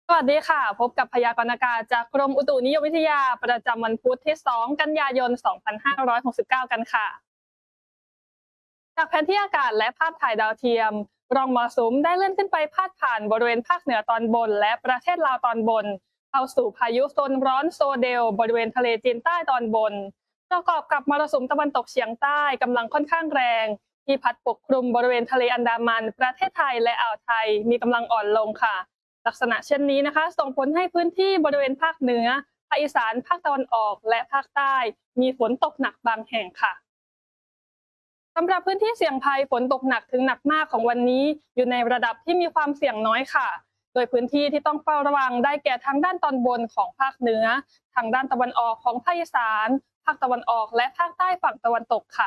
สวัสดีค่ะพบกับพยากรณ์อากาศจากกรมอุตุนิยมวิทยาประจำวันพุธที่ 2 กันยายน 2569 กันค่ะจากแผนที่อากาศและภาพถ่ายดาวเทียมร่องมรสุมได้เลื่อนขึ้นไปพาดผ่านบริเวณภาคเหนือตอนบนและประเทศลาวตอนบนเข้าสู่พายุโซนร้อนโซเดลบริเวณทะเลจีนใต้ตอนบนประกอบกับมรสุมตะวันตกเฉียงใต้กำลังค่อนข้างแรงที่พัดปกคลุมบริเวณทะเลอันดามันประเทศไทยและอ่าวไทยมีกำลังอ่อนลงค่ะ ลักษณะเช่นนี้นะคะส่งผลให้พื้นที่บริเวณภาคเหนือภาคอีสานภาคตะวันออกและภาคใต้มีฝนตกหนักบางแห่งค่ะสำหรับพื้นที่เสี่ยงภัยฝนตกหนักถึงหนักมากของวันนี้อยู่ในระดับที่มีความเสี่ยงน้อยค่ะโดยพื้นที่ที่ต้องเฝ้าระวังได้แก่ทางด้านตอนบนของภาคเหนือทางด้านตะวันออกของภาคอีสานภาคตะวันออกและภาคใต้ฝั่งตะวันตกค่ะ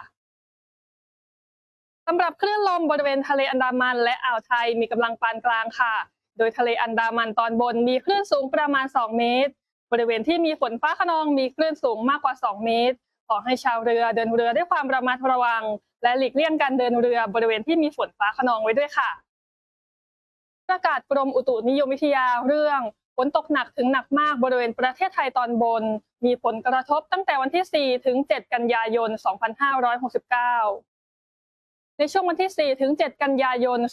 สำหรับคลื่นลมบริเวณทะเลอันดามันและอ่าวไทยมีกำลังปานกลางค่ะ โดยทะเลอันดามันตอนบนมีคลื่นสูงประมาณ 2 เมตร บริเวณที่มีฝนฟ้าคะนองมีคลื่นสูงมากกว่า 2 เมตร ขอให้ชาวเรือเดินเรือด้วยความระมัดระวังและหลีกเลี่ยงการเดินเรือบริเวณที่มีฝนฟ้าคะนองไว้ด้วยค่ะ ประกาศกรมอุตุนิยมวิทยาเรื่องฝนตกหนักถึงหนักมากบริเวณประเทศไทยตอนบนมีผลกระทบตั้งแต่วันที่ 4 ถึง 7 กันยายน 2569 ในช่วงวันที่ 4 ถึง 7 กันยายน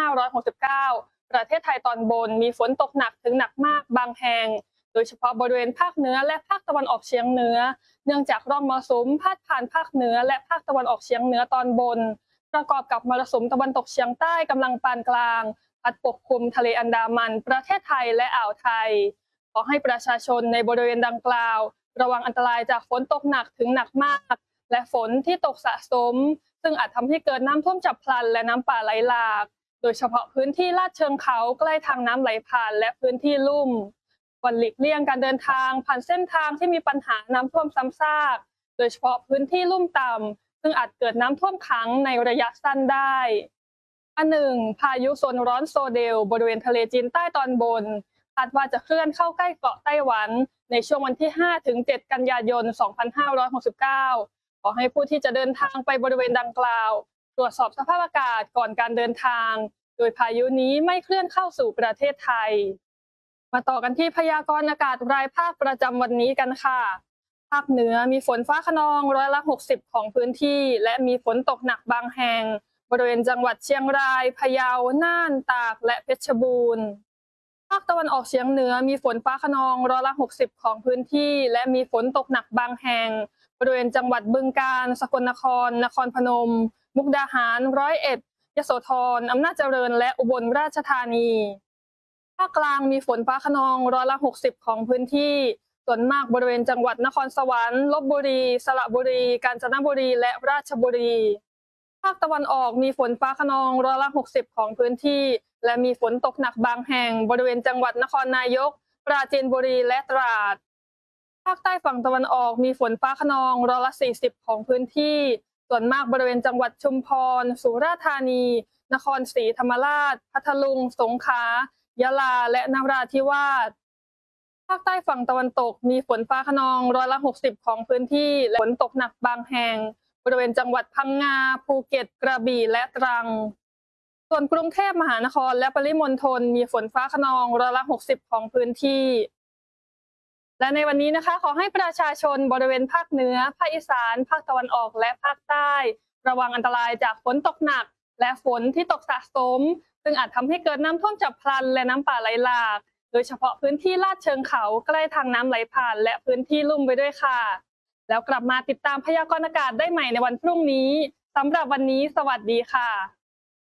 2569 ประเทศไทยตอนบนมีฝนตกหนักถึงหนักมากบางแห่ง โดยเฉพาะบริเวณภาคเหนือและภาคตะวันออกเฉียงเหนือ เนื่องจากร่องมรสุมพาดผ่านภาคเหนือและภาคตะวันออกเฉียงเหนือตอนบน ประกอบกับมรสุมตะวันตกเฉียงใต้กำลังปานกลางพัดปกคลุมทะเลอันดามันประเทศไทยและอ่าวไทย ขอให้ประชาชนในบริเวณดังกล่าวระวังอันตรายจากฝนตกหนักถึงหนักมากและฝนที่ตกสะสมซึ่งอาจทำให้เกิดน้ำท่วมฉับพลันและน้ำป่าไหลหลากโดยเฉพาะพื้นที่ลาดเชิงเขาใกล้ทางน้ำไหลผ่านและพื้นที่ลุ่มควรหลีกเลี่ยงการเดินทางผ่านเส้นทางที่มีปัญหาน้ำท่วมซ้ำซากโดยเฉพาะพื้นที่ลุ่มต่ำซึ่งอาจเกิดน้ำท่วมขังในระยะสั้นได้อันหนึ่งพายุโซนร้อนโซเดลบริเวณทะเลจีนใต้ตอนบนคาดว่าจะเคลื่อนเข้าใกล้เกาะไต้หวันในช่วงวันที่ 5 ถึง 7 กันยายน 2569 ขอให้ผู้ที่จะเดินทางไปบริเวณดังกล่าวตรวจสอบสภาพอากาศก่อนการเดินทางโดยพายุนี้ไม่เคลื่อนเข้าสู่ประเทศไทยมาต่อกันที่พยากรณ์อากาศรายภาคประจำวันนี้กันค่ะภาคเหนือมีฝนฟ้าคะนอง60%ของพื้นที่และมีฝนตกหนักบางแห่งบริเวณจังหวัดเชียงรายพะเยาน่านตากและเพชรบูรณ์ภาคตะวันออกเฉียงเหนือมีฝนฟ้าคะนอง60%ของพื้นที่และมีฝนตกหนักบางแห่งบริเวณจังหวัดบึงกาฬสกลนครนครพนมมุกดาหาร101ยโสธรอำนาจเจริญและอุบลราชธานีภาคกลางมีฝนฟ้าคะนอง60%ของพื้นที่ส่วนมากบริเวณจังหวัดนครสวรรค์ลพบุรีสระบุรีกาญจนบุรีและราชบุรีภาคตะวันออกมีฝนฟ้าคะนอง60%ของพื้นที่และมีฝนตกหนักบางแห่งบริเวณจังหวัดนครนายกปราจีนบุรีและตราดภาคใต้ฝั่งตะวันออกมีฝนฟ้าคะนอง40%ของพื้นที่ส่วนมากบริเวณจังหวัดชุมพรสุราษฎร์ธานีนครศรีธรรมราชพัทลุงสงขลายะลาและนราธิวาสภาคใต้ฝั่งตะวันตกมีฝนฟ้าคะนอง60%ของพื้นที่และฝนตกหนักบางแห่งบริเวณจังหวัดพังงาภูเก็ตกระบี่และตรังส่วนกรุงเทพมหานครและปริมณฑลมีฝนฟ้าคะนอง60%ของพื้นที่และในวันนี้นะคะขอให้ประชาชนบริเวณภาคเหนือภาคอีสานภาคตะวันออกและภาคใต้ระวังอันตรายจากฝนตกหนักและฝนที่ตกสะสมซึ่งอาจทำให้เกิดน้ำท่วมฉับพลันและน้ำป่าไหลหลากโดยเฉพาะพื้นที่ลาดเชิงเขาใกล้ทางน้ำไหลผ่านและพื้นที่ลุ่มไว้ด้วยค่ะแล้วกลับมาติดตามพยากรณ์อากาศได้ใหม่ในวันพรุ่งนี้สำหรับวันนี้สวัสดีค่ะ